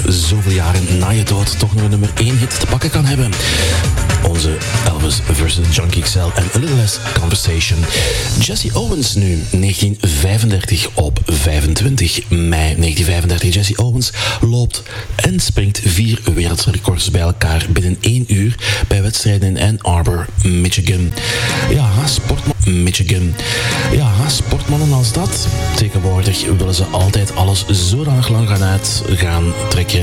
zoveel jaren na je dood toch nog een nummer 1 hit te pakken kan hebben. Onze Elvis vs. Junkie XL en A Little Less Conversation. Jesse Owens nu, 1935 op 25 mei 1935. Jesse Owens loopt en springt 4 wereldrecords bij elkaar binnen 1 uur bij wedstrijden in Ann Arbor, Michigan. Ja, sportmannen als dat. Tegenwoordig willen ze altijd alles zodanig lang gaan trekken